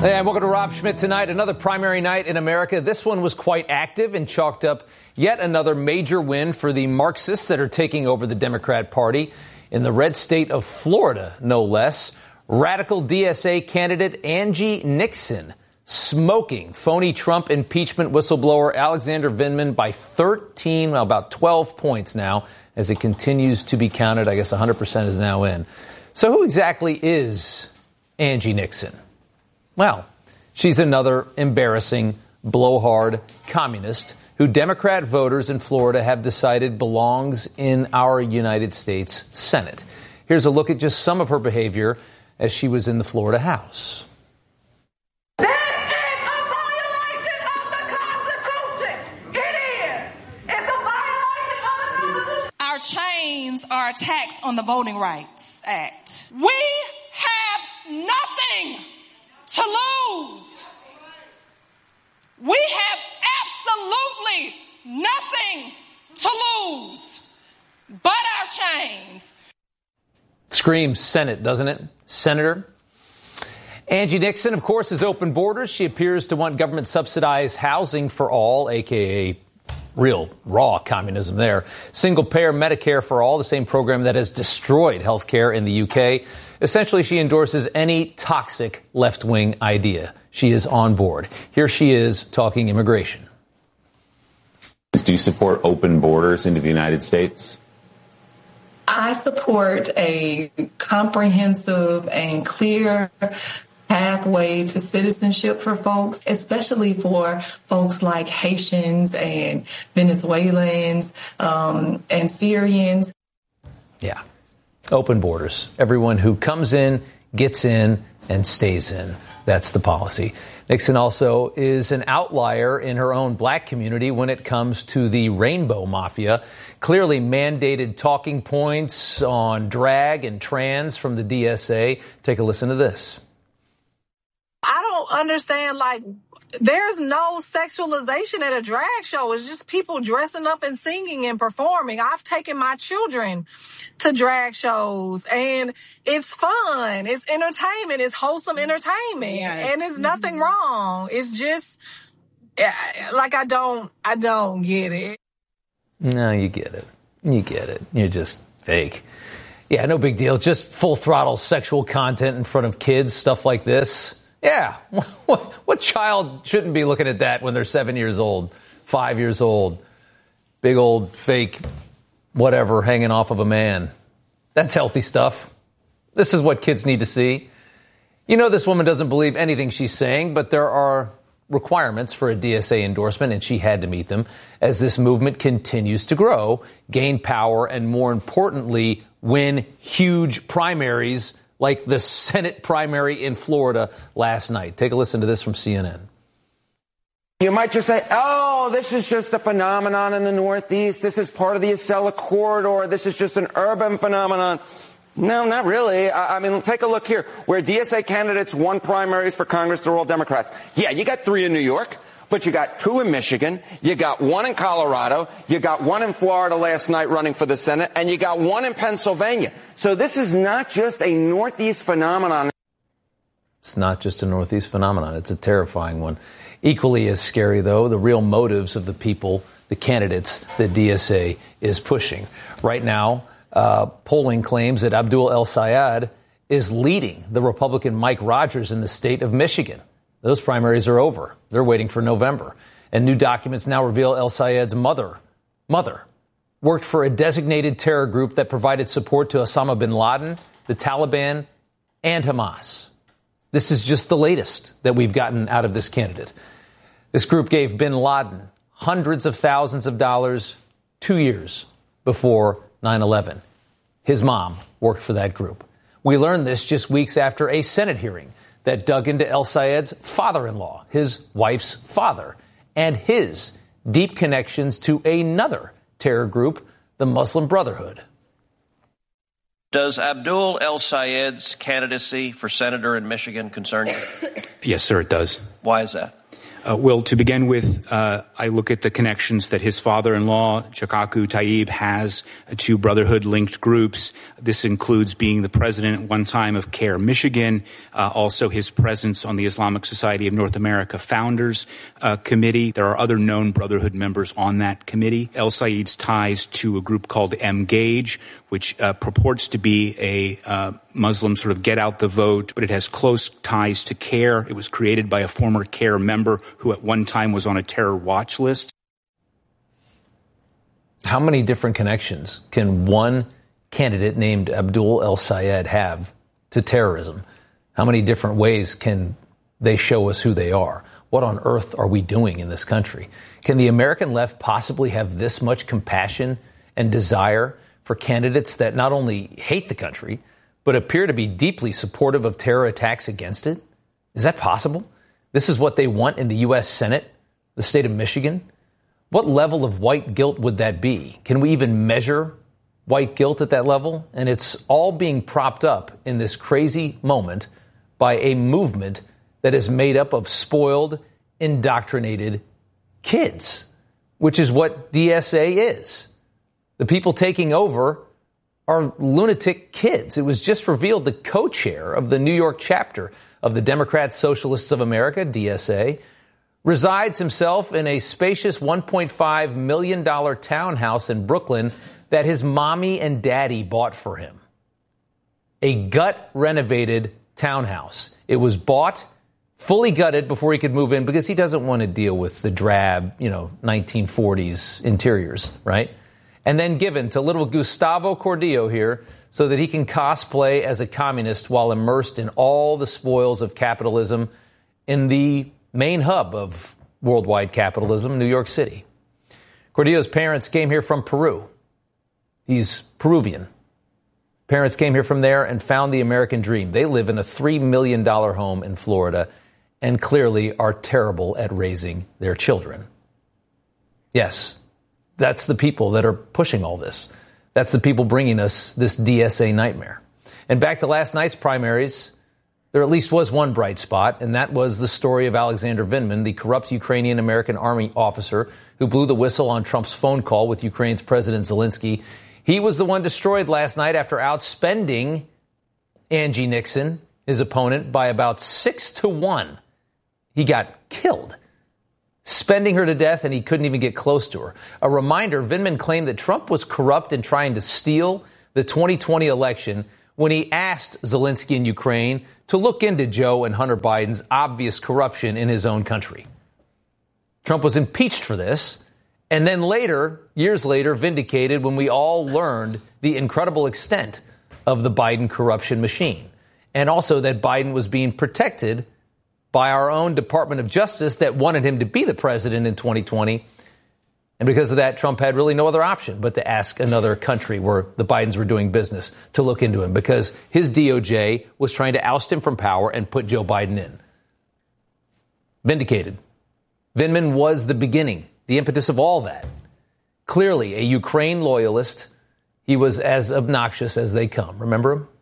Hey, welcome to Rob Schmitt Tonight. Another primary night in America. This one was quite active and chalked up yet another major win for the Marxists that are taking over the Democrat Party in the red state of Florida, no less. Radical DSA candidate Angie Nixon smoking phony Trump impeachment whistleblower Alexander Vindman by 13, well, about 12 points now as it continues to be counted. I guess 100% is now in. So who exactly is Angie Nixon? Well, she's another embarrassing, blowhard communist who Democrat voters in Florida have decided belongs in our United States Senate. Here's a look at just some of her behavior as she was in the Florida House. This is a violation of the Constitution. It is. It's a violation of the Constitution. Our chains are a tax on the Voting Rights Act. We have nothing to lose. We have absolutely nothing to lose but our chains. Screams Senate, doesn't it? Senator. Angie Nixon, of course, has open borders. She appears to want government-subsidized housing for all, a.k.a. real raw communism there. Single-payer Medicare for all, the same program that has destroyed health care in the UK. Essentially, she endorses any toxic left-wing idea. She is on board. Here she is talking immigration. Do you support open borders into the United States? I support a comprehensive and clear pathway to citizenship for folks, especially for folks like Haitians and Venezuelans and Syrians. Yeah. Open borders. Everyone who comes in, gets in, and stays in. That's the policy. Nixon also is an outlier in her own black community when it comes to the rainbow mafia. Clearly mandated talking points on drag and trans from the DSA. Take a listen to this. I don't understand, there's no sexualization at a drag show. It's just people dressing up and singing and performing. I've taken my children to drag shows, and it's fun. It's entertainment. It's wholesome entertainment. Yes. And there's nothing wrong. It's just, I don't get it. No, you get it. You get it. You're just fake. Yeah, no big deal. Just full throttle sexual content in front of kids, stuff like this. Yeah, what child shouldn't be looking at that when they're 7 years old, 5 years old? Big old fake whatever hanging off of a man. That's healthy stuff. This is what kids need to see. You know this woman doesn't believe anything she's saying, but there are requirements for a DSA endorsement, and she had to meet them as this movement continues to grow, gain power, and more importantly, win huge primaries like the Senate primary in Florida last night. Take a listen to this from CNN. You might just say, oh, this is just a phenomenon in the Northeast. This is part of the Acela corridor. This is just an urban phenomenon. No, not really. I mean, take a look here. Where DSA candidates won primaries for Congress, they're all Democrats. Yeah, you got 3 in New York, but you got 2 in Michigan. You got 1 in Colorado. You got 1 in Florida last night running for the Senate. And you got 1 in Pennsylvania. So this is not just a Northeast phenomenon. It's not just a Northeast phenomenon. It's a terrifying one. Equally as scary, though, the real motives of the people, the candidates that DSA is pushing. Right now, polling claims that Abdul El-Sayed is leading the Republican Mike Rogers in the state of Michigan. Those primaries are over. They're waiting for November. And new documents now reveal El-Sayed's mother worked for a designated terror group that provided support to Osama bin Laden, the Taliban, and Hamas. This is just the latest that we've gotten out of this candidate. This group gave bin Laden hundreds of thousands of dollars 2 years before 9/11. His mom worked for that group. We learned this just weeks after a Senate hearing that dug into El-Sayed's father-in-law, his wife's father, and his deep connections to another terror group, the Muslim Brotherhood. Does Abdul El-Sayed's candidacy for senator in Michigan concern you? Yes, sir, it does. Why is that? Well, to begin with, I look at the connections that his father-in-law, Chikaku Taib, has to Brotherhood-linked groups. This includes being the president at one time of CARE Michigan, also his presence on the Islamic Society of North America Founders Committee. There are other known Brotherhood members on that committee. El Sayed's ties to a group called Mgage, which purports to be a Muslim sort of get out the vote, but it has close ties to CARE. It was created by a former CARE member who at one time was on a terror watch list. How many different connections can one candidate named Abdul El Sayed have to terrorism? How many different ways can they show us who they are? What on earth are we doing in this country? Can the American left possibly have this much compassion and desire for candidates that not only hate the country, but appear to be deeply supportive of terror attacks against it? Is that possible? This is what they want in the U.S. Senate, the state of Michigan? What level of white guilt would that be? Can we even measure white guilt at that level? And it's all being propped up in this crazy moment by a movement that is made up of spoiled, indoctrinated kids, which is what DSA is. The people taking over are lunatic kids. It was just revealed the co-chair of the New York chapter of the Democrat Socialists of America, DSA, resides himself in a spacious $1.5 million townhouse in Brooklyn that his mommy and daddy bought for him. A gut-renovated townhouse. It was bought, fully gutted before he could move in because he doesn't want to deal with the drab, 1940s interiors, right? And then given to little Gustavo Cordillo here so that he can cosplay as a communist while immersed in all the spoils of capitalism in the main hub of worldwide capitalism, New York City. Cordillo's parents came here from Peru. He's Peruvian. Parents came here from there and found the American dream. They live in a $3 million home in Florida and clearly are terrible at raising their children. Yes. That's the people that are pushing all this. That's the people bringing us this DSA nightmare. And back to last night's primaries, there at least was one bright spot, and that was the story of Alexander Vindman, the corrupt Ukrainian-American army officer who blew the whistle on Trump's phone call with Ukraine's President Zelensky. He was the one destroyed last night after outspending Angie Nixon, his opponent, by about 6-1. He got killed, spending her to death, and he couldn't even get close to her. A reminder, Vindman claimed that Trump was corrupt in trying to steal the 2020 election when he asked Zelensky in Ukraine to look into Joe and Hunter Biden's obvious corruption in his own country. Trump was impeached for this, and then later, years later, vindicated when we all learned the incredible extent of the Biden corruption machine, and also that Biden was being protected by our own Department of Justice that wanted him to be the president in 2020. And because of that, Trump had really no other option but to ask another country where the Bidens were doing business to look into him because his DOJ was trying to oust him from power and put Joe Biden in. Vindicated. Vindman was the beginning, the impetus of all that. Clearly, a Ukraine loyalist. He was as obnoxious as they come. Remember him?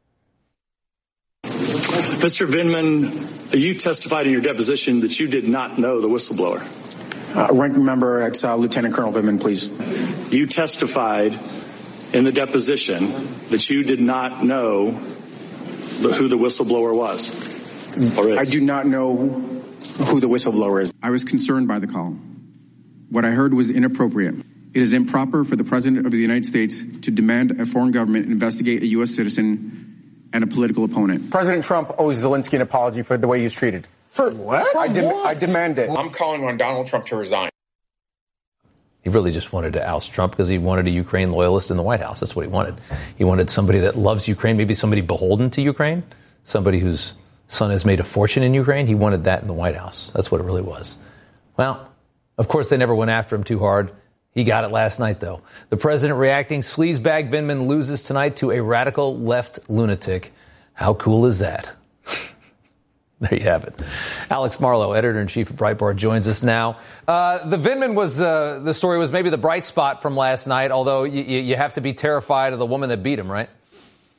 Mr. Vindman, you testified in your deposition that you did not know the whistleblower. Ranking member, it's Lieutenant Colonel Vindman, please. You testified in the deposition that you did not know who the whistleblower was. Or is. I do not know who the whistleblower is. I was concerned by the call. What I heard was inappropriate. It is improper for the President of the United States to demand a foreign government investigate a U.S. citizen and a political opponent. President Trump owes Zelensky an apology for the way he was treated. For what? I demand it. I'm calling on Donald Trump to resign. He really just wanted to oust Trump because he wanted a Ukraine loyalist in the White House. That's what he wanted. He wanted somebody that loves Ukraine, maybe somebody beholden to Ukraine, somebody whose son has made a fortune in Ukraine. He wanted that in the White House. That's what it really was. Well, of course, they never went after him too hard. He got it last night, though. The president reacting, sleazebag Vindman loses tonight to a radical left lunatic. How cool is that? There you have it. Alex Marlow, editor-in-chief of Breitbart, joins us now. The Vindman was, the story was maybe the bright spot from last night, although you have to be terrified of the woman that beat him, right?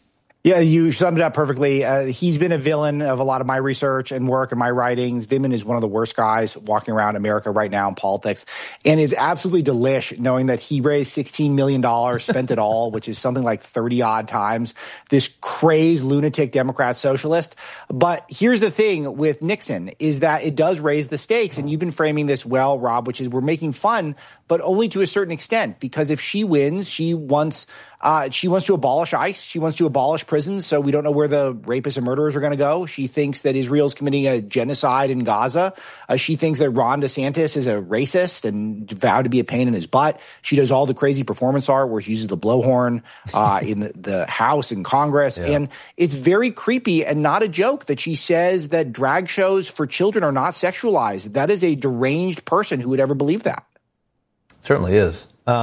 Yeah, you summed it up perfectly. He's been a villain of a lot of my research and work and my writings. Vindman is one of the worst guys walking around America right now in politics, and is absolutely delish knowing that he raised $16 million, spent it all, which is something like 30-odd times. This crazed, lunatic Democrat socialist. But here's the thing with Nixon is that it does raise the stakes, and you've been framing this well, Rob, which is we're making fun, but only to a certain extent, because if she wins, she wants to abolish ICE. She wants to abolish prisons, so we don't know where the rapists and murderers are going to go. She thinks that Israel's committing a genocide in Gaza. She thinks that Ron DeSantis is a racist and vowed to be a pain in his butt. She does all the crazy performance art where she uses the blowhorn in the House and Congress. Yeah. And it's very creepy and not a joke that she says that drag shows for children are not sexualized. That is a deranged person who would ever believe that. Certainly is.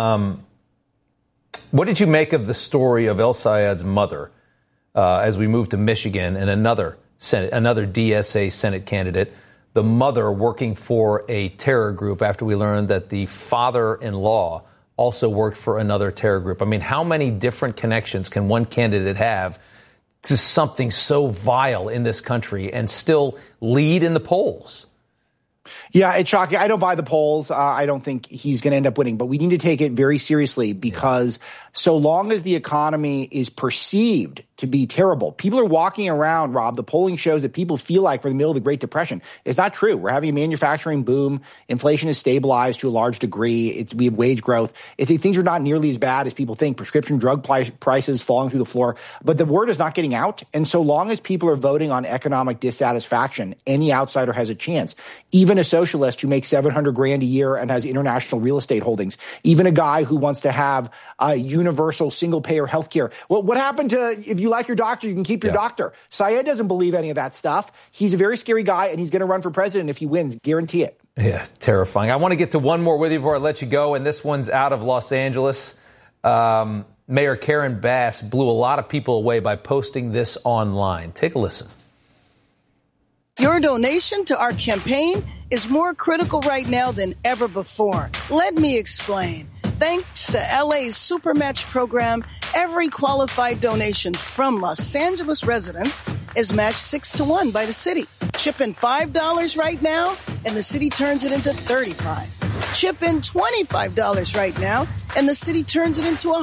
What did you make of the story of El Sayed's mother as we move to Michigan and another DSA Senate candidate, the mother working for a terror group after we learned that the father-in-law also worked for another terror group? I mean, how many different connections can one candidate have to something so vile in this country and still lead in the polls? Yeah, it's shocking. I don't buy the polls. I don't think he's going to end up winning, but we need to take it very seriously because so long as the economy is perceived to be terrible, people are walking around, Rob. The polling shows that people feel like we're in the middle of the Great Depression. It's not true. We're having a manufacturing boom. Inflation is stabilized to a large degree. We have wage growth. Things are not nearly as bad as people think. Prescription drug prices falling through the floor, but the word is not getting out. And so long as people are voting on economic dissatisfaction, any outsider has a chance. Even a socialist who makes $700,000 a year and has international real estate holdings, even a guy who wants to have universal single-payer health care. Well, what happened to if you like your doctor, you can keep your doctor? Syed doesn't believe any of that stuff. He's a very scary guy, and he's going to run for president if he wins. Guarantee it. Yeah, terrifying. I want to get to one more with you before I let you go, and this one's out of Los Angeles. Mayor Karen Bass blew a lot of people away by posting this online. Take a listen. Your donation to our campaign is more critical right now than ever before. Let me explain. Thanks to LA's Supermatch program, every qualified donation from Los Angeles residents is matched 6-1 by the city. Chip in $5 right now, and the city turns it into $35. Chip in $25 right now, and the city turns it into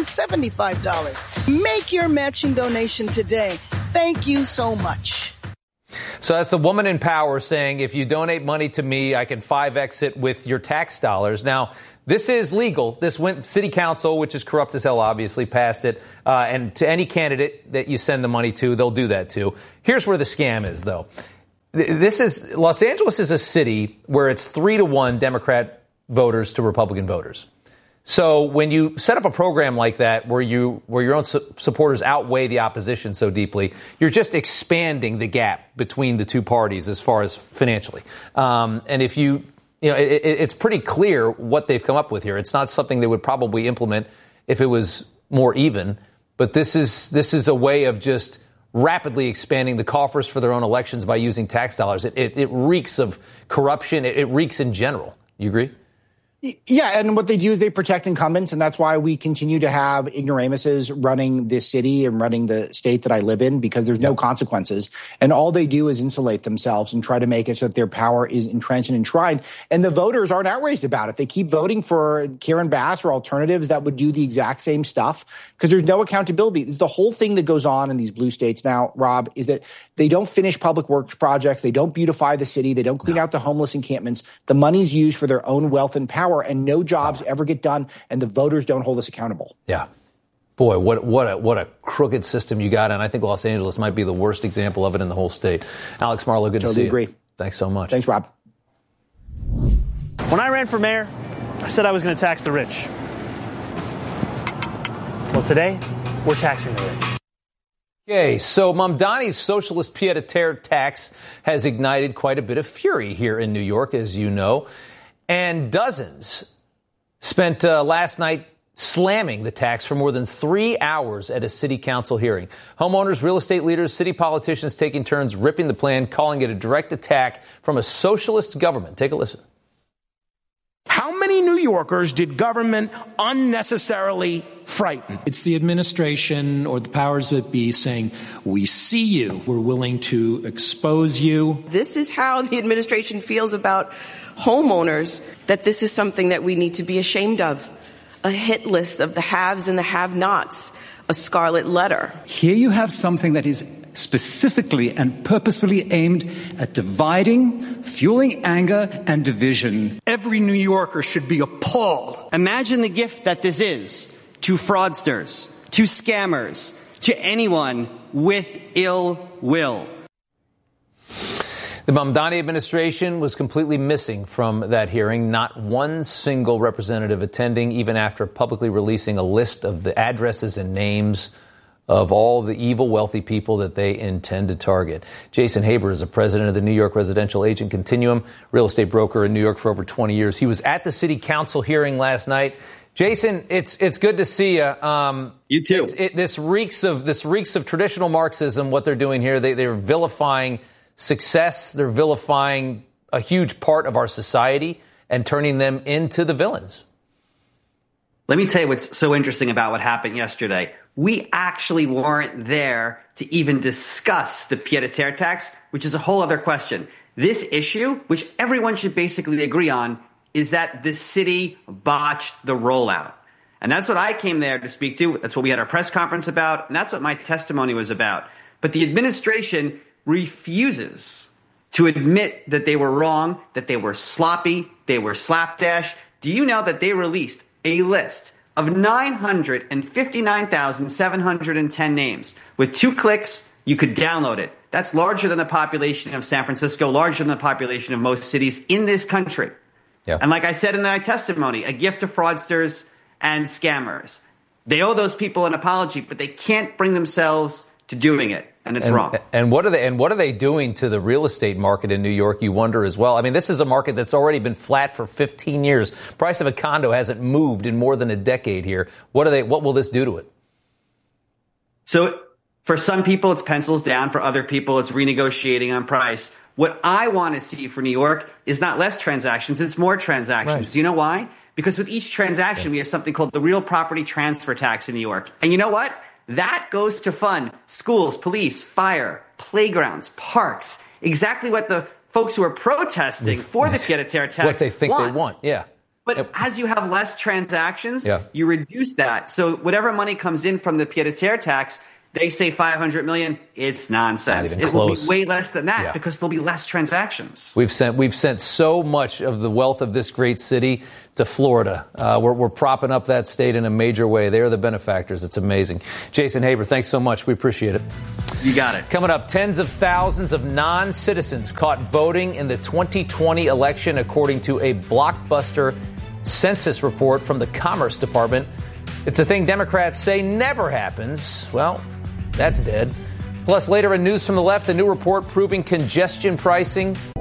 $175. Make your matching donation today. Thank you so much. So that's a woman in power saying, if you donate money to me, I can 5X it with your tax dollars. Now, this is legal. This went city council, which is corrupt as hell, obviously, passed it. And to any candidate that you send the money to, they'll do that too. Here's where the scam is, though. Los Angeles is a city where it's 3-1 Democrat voters to Republican voters. So when you set up a program like that where your own supporters outweigh the opposition so deeply, you're just expanding the gap between the two parties as far as financially. And if it's pretty clear what they've come up with here. It's not something they would probably implement if it was more even. But this is a way of just rapidly expanding the coffers for their own elections by using tax dollars. It reeks of corruption. It reeks in general. You agree? Yeah, and what they do is they protect incumbents, and that's why we continue to have ignoramuses running this city and running the state that I live in, because there's no consequences. And all they do is insulate themselves and try to make it so that their power is entrenched and enshrined. And the voters aren't outraged about it. They keep voting for Karen Bass or alternatives that would do the exact same stuff because there's no accountability. It's the whole thing that goes on in these blue states now, Rob, is that they don't finish public works projects. They don't beautify the city. They don't clean out the homeless encampments. The money's used for their own wealth and power, and no jobs ever get done, and the voters don't hold us accountable. Yeah. Boy, what a crooked system you got, and I think Los Angeles might be the worst example of it in the whole state. Alex Marlow, good to see you. Totally agree. Thanks so much. Thanks, Rob. When I ran for mayor, I said I was going to tax the rich. Well, today, we're taxing the rich. Okay, so Mamdani's socialist pied-à-terre tax has ignited quite a bit of fury here in New York, as you know. And dozens spent last night slamming the tax for more than 3 hours at a city council hearing. Homeowners, real estate leaders, city politicians taking turns ripping the plan, calling it a direct attack from a socialist government. Take a listen. How many New Yorkers did government unnecessarily frightened. It's the administration or the powers that be saying, we see you, we're willing to expose you. This is how the administration feels about homeowners, that this is something that we need to be ashamed of. A hit list of the haves and the have-nots, a scarlet letter. Here you have something that is specifically and purposefully aimed at dividing, fueling anger and division. Every New Yorker should be appalled. Imagine the gift that this is to fraudsters, to scammers, to anyone with ill will. The Mamdani administration was completely missing from that hearing. Not one single representative attending, even after publicly releasing a list of the addresses and names of all the evil, wealthy people that they intend to target. Jason Haber is the president of the New York Residential Agent Continuum, real estate broker in New York for over 20 years. He was at the city council hearing last night. Jason, it's good to see you. You too. This reeks of traditional Marxism. What they're doing here, they're vilifying success. They're vilifying a huge part of our society and turning them into the villains. Let me tell you what's so interesting about what happened yesterday. We actually weren't there to even discuss the pied-à-terre tax, which is a whole other question. This issue, which everyone should basically agree on, is that the city botched the rollout. And that's what I came there to speak to. That's what we had our press conference about. And that's what my testimony was about. But the administration refuses to admit that they were wrong, that they were sloppy, they were slapdash. Do you know that they released a list of 959,710 names? With 2 clicks, you could download it. That's larger than the population of San Francisco, larger than the population of most cities in this country. Yeah. And like I said in my testimony, a gift to fraudsters and scammers. They owe those people an apology, but they can't bring themselves to doing it. And it's wrong. And what are they doing to the real estate market in New York? You wonder as well. I mean, this is a market that's already been flat for 15 years. Price of a condo hasn't moved in more than a decade here. What will this do to it? So for some people, it's pencils down. For other people, it's renegotiating on price. What I want to see for New York is not less transactions, it's more transactions. Right. Do you know why? Because with each transaction, we have something called the real property transfer tax in New York. And you know what? That goes to fund schools, police, fire, playgrounds, parks. Exactly what the folks who are protesting for the pied-à-terre tax what they think they want, yeah. But as you have less transactions, you reduce that. So whatever money comes in from the pied-à-terre tax, they say $500 million. It's nonsense. It will be way less than that because there'll be less transactions. We've sent so much of the wealth of this great city to Florida. We're propping up that state in a major way. They are the benefactors. It's amazing. Jason Haber, thanks so much. We appreciate it. You got it. Coming up, tens of thousands of non-citizens caught voting in the 2020 election, according to a blockbuster census report from the Commerce Department. It's a thing Democrats say never happens. Well, that's dead. Plus, later in News from the Left, a new report proving congestion pricing